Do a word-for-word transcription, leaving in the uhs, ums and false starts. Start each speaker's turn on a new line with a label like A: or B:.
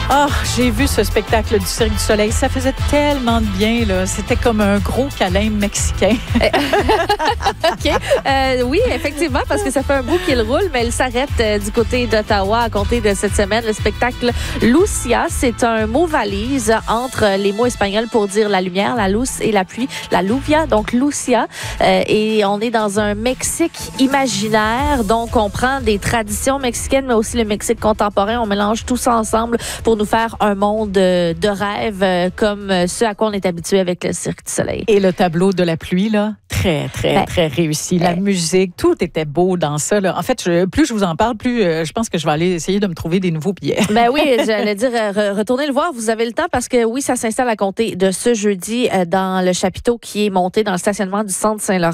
A: Ah, oh, j'ai vu ce spectacle du Cirque du Soleil. Ça faisait tellement de bien, là. C'était comme un gros câlin mexicain.
B: OK. Euh, oui, effectivement, parce que ça fait un bout qu'il roule, mais il s'arrête euh, du côté d'Ottawa à compter de cette semaine. Le spectacle Lucia, c'est un mot valise entre les mots espagnols pour dire la lumière, la luz et la pluie. La lluvia, donc Lucia. Euh, et on est dans un Mexique imaginaire. Donc, on prend des traditions mexicaines, mais aussi le Mexique contemporain. On mélange tout ça ensemble pour nous faire un monde de rêve comme ce à quoi on est habitué avec le Cirque du Soleil.
A: Et le tableau de la pluie, là, très, très, ben, très réussi. La ben, musique, tout était beau dans ça. Là. En fait, je, plus je vous en parle, plus euh, je pense que je vais aller essayer de me trouver des nouveaux billets.
B: Ben oui, j'allais dire, re, retournez le voir. Vous avez le temps parce que oui, ça s'installe à compter de ce jeudi euh, dans le chapiteau qui est monté dans le stationnement du Centre Saint-Laurent.